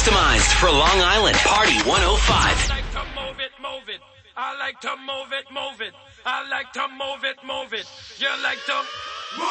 Customized for Long Island. Party 105. I like to move it, move it. I like to move it, move it. I like to move it, move it. You like to...